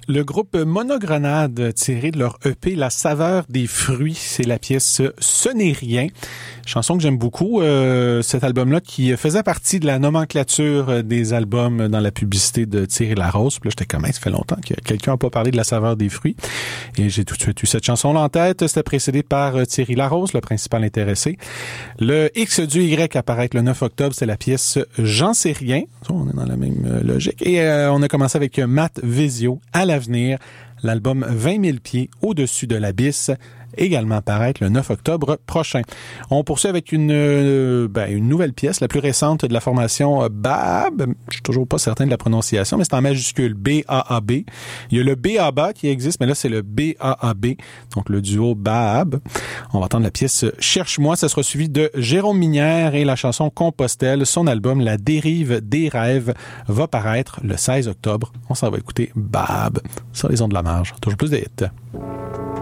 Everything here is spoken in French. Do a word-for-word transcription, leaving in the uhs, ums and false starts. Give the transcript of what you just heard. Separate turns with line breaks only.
Le groupe Monogrenade, tiré de leur E P La saveur des fruits, c'est la pièce Ce n'est rien. Chanson que j'aime beaucoup, euh, cet album-là qui faisait partie de la nomenclature des albums dans la publicité de Thierry Larose. Puis là, j'étais comme, ça fait longtemps que quelqu'un n'a pas parlé de la saveur des fruits. Et j'ai tout de suite eu cette chanson-là en tête. C'était précédé par Thierry Larose, le principal intéressé. Le X du Y apparaît le neuf octobre, c'est la pièce J'en sais rien. On est dans la même logique. Et euh, on a commencé avec Matt Vezio, À l'avenir, l'album vingt mille pieds au-dessus de l'abysse, également paraître le neuf octobre prochain. On poursuit avec une, euh, ben, une nouvelle pièce, la plus récente de la formation Baab. Je suis toujours pas certain de la prononciation, mais c'est en majuscule B A A B. Il y a le B A B A qui existe, mais là c'est le B A A B, donc le duo Baab. On va entendre la pièce Cherche-moi, ça sera suivi de Jérôme Minière et la chanson Compostelle. Son album La dérive des rêves va paraître le seize octobre. On s'en va écouter Baab sur les ondes de la marge. Toujours plus de hits.